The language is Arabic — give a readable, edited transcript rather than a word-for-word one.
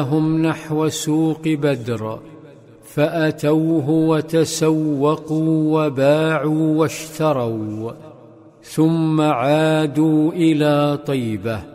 هم نحو سوق بدر، فأتوه وتسوقوا وباعوا واشتروا، ثم عادوا إلى طيبة.